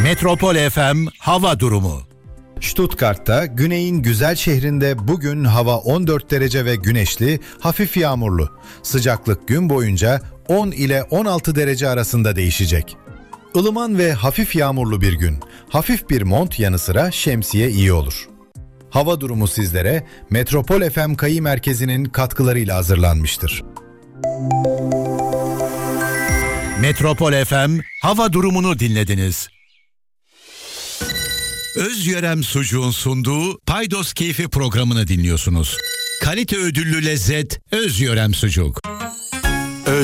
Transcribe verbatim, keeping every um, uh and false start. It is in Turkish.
Metropol F M hava durumu. Stuttgart'ta güneyin güzel şehrinde bugün hava on dört derece ve güneşli, hafif yağmurlu. Sıcaklık gün boyunca on ile on altı derece arasında değişecek. Ilıman ve hafif yağmurlu bir gün. Hafif bir mont yanı sıra şemsiye iyi olur. Hava durumu sizlere Metropol F M Kayı Merkezi'nin katkılarıyla hazırlanmıştır. Metropol F M hava durumunu dinlediniz. Özyörem Sucuğun sunduğu Paydos Keyfi programını dinliyorsunuz. Kalite ödüllü lezzet Özyörem Sucuk.